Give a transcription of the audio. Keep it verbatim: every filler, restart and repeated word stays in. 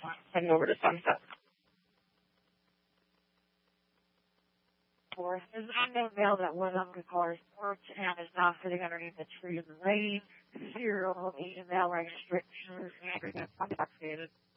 heading over to Sunset. Fourth is an unknown male that was on the car's porch and is now sitting underneath a tree in the rain. Serial Asian male wearing strict shoes and intoxicated.